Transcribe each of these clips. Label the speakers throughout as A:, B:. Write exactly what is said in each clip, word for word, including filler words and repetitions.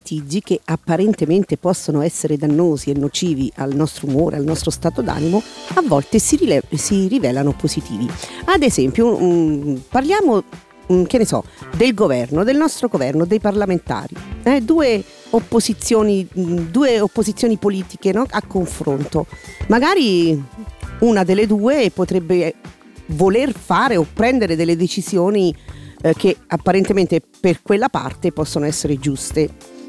A: litigi che apparentemente possono essere dannosi e nocivi al nostro umore, al nostro stato d'animo, a volte si, rile- si rivelano positivi. Ad esempio, um, parliamo, um, che ne so, del governo, del nostro governo, dei parlamentari, eh, due opposizioni, um, due opposizioni politiche, no? A confronto. Magari una delle due potrebbe voler fare o prendere delle decisioni eh, che apparentemente per quella parte possono essere giuste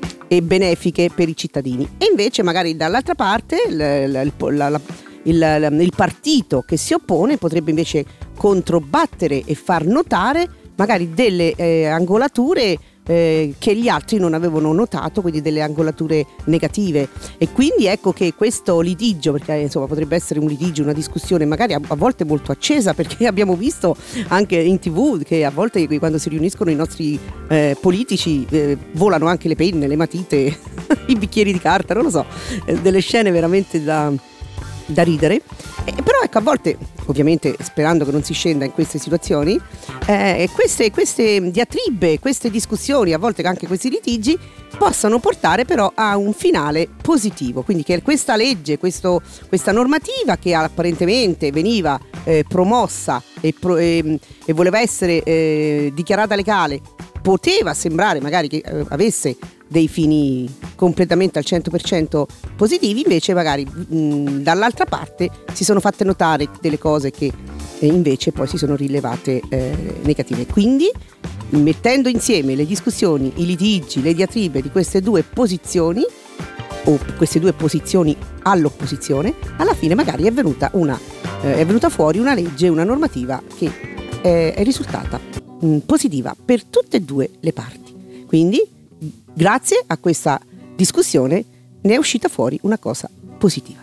A: e benefiche per i cittadini, e invece magari dall'altra parte il, il, la, la, il, il partito che si oppone potrebbe invece controbattere e far notare magari delle eh, angolature eh, che gli altri non avevano notato, quindi delle angolature negative. E quindi ecco che questo litigio, perché insomma potrebbe essere un litigio, una discussione magari a, a volte molto accesa, perché abbiamo visto anche in tv che a volte quando si riuniscono i nostri eh, politici eh, volano anche le penne, le matite, i bicchieri di carta, non lo so, eh, delle scene veramente da, da ridere. Eh, però ecco, a volte, ovviamente sperando che non si scenda in queste situazioni, eh, queste, queste diatribe, queste discussioni, a volte anche questi litigi possano portare però a un finale positivo, quindi che questa legge, questo, questa normativa che apparentemente veniva eh, promossa e, pro, e, e voleva essere eh, dichiarata legale, poteva sembrare magari che eh, avesse dei fini completamente al cento per cento positivi, invece magari mh, dall'altra parte si sono fatte notare delle cose che eh, invece poi si sono rilevate eh, negative. Quindi, mettendo insieme le discussioni, i litigi, le diatribe di queste due posizioni o queste due posizioni all'opposizione, alla fine magari è venuta una eh, è venuta fuori una legge, una normativa che eh, è risultata mh, positiva per tutte e due le parti. Quindi grazie a questa discussione ne è uscita fuori una cosa positiva.